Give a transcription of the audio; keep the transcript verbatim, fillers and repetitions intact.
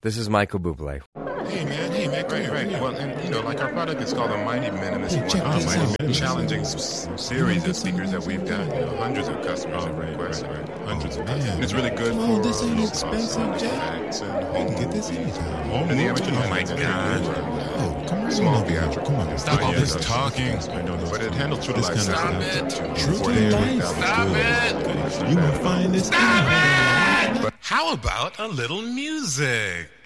This is Michael Bublé. Hey man, hey man, right, right. Well, and you know, like our product is called the Mighty Minimalist Hey, One. check It's this a out. challenging s- series of speakers that we've got. You know, hundreds of customers have right, requested. right, right. Hundreds Oh, of customers. man. And it's really good Come on, for this ain't low expensive, cost Jack. effects and I home can get this anytime. Home And the movie. average Oh my is God. really Oh, come on. small Come on. theatrical. Come on. Stop all Yeah, this that's- talking. I know those But it things. handles true to This life kind of sound. stuff. to True to forty-eight life. thousand Stop good. it. You will find this. How about a little music?